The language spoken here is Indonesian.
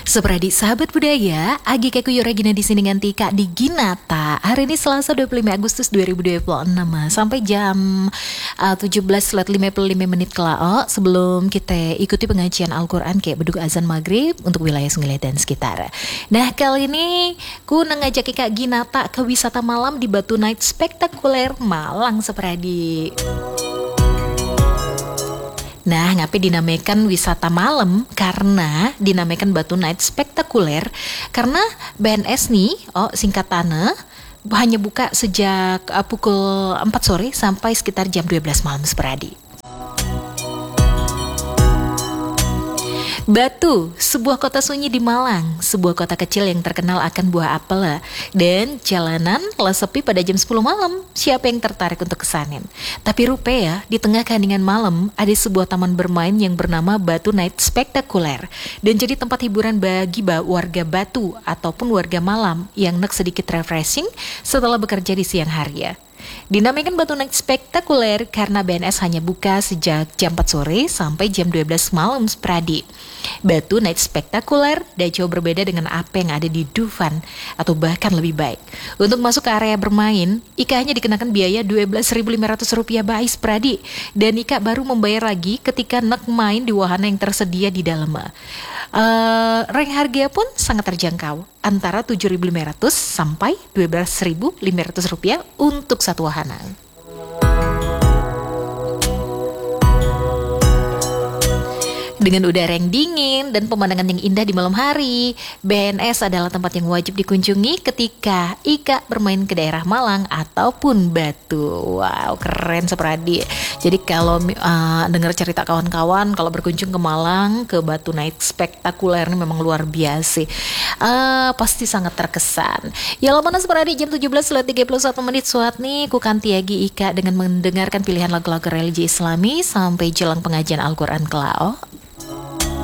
Seperadi sahabat budaya, Agi Keku Yoragina di sini dengan Tika di Ginata. Hari ini Selasa 25 Agustus 2026 sampai jam 17.55 kelao. Sebelum kita ikuti pengajian Al-Quran kayak beduk azan maghrib untuk wilayah Sungai dan sekitar. Nah kali ini ku ngajak Kak Ginata ke wisata malam di Batu Night spektakuler Malang Seperadi. Nah, ngapain dinamakan wisata malam? Karena dinamakan Batu Night spektakuler karena BNS nih, singkatannya hanya buka sejak pukul 4 sore sampai sekitar jam 12 malam Seperadi. Batu, sebuah kota sunyi di Malang, sebuah kota kecil yang terkenal akan buah apel dan jalanan sepi pada jam 10 malam. Siapa yang tertarik untuk kesanin? Tapi rupanya di tengah keheningan malam ada sebuah taman bermain yang bernama Batu Night Spektakuler dan jadi tempat hiburan bagi warga Batu ataupun warga Malang yang nak sedikit refreshing setelah bekerja di siang hari ya. Dinamakan Batu Night Spektakuler karena BNS hanya buka sejak jam 4 sore sampai jam 12 malam Seperadi. Batu Night Spektakuler dan jauh berbeda dengan apa yang ada di Dufan atau bahkan lebih baik. Untuk masuk ke area bermain, Ika hanya dikenakan biaya Rp12.500 baik Seperadi dan Ika baru membayar lagi ketika nak main di wahana yang tersedia di dalamnya. Rank harga pun sangat terjangkau, antara Rp7.500 sampai Rp12.500 untuk satu wahana. Dengan udara yang dingin dan pemandangan yang indah di malam hari, BNS adalah tempat yang wajib dikunjungi ketika Ika bermain ke daerah Malang ataupun Batu. Wow, keren Seperadi. Jadi kalau dengar cerita kawan-kawan kalau berkunjung ke Malang, ke Batu Night Spektakuler ini memang luar biasa. Pasti sangat terkesan. Ya lamana Seperadi jam 17.31 suat nih ku kantiagi Ika dengan mendengarkan pilihan lagu-lagu religi Islami sampai jelang pengajian Al-Quran kelao.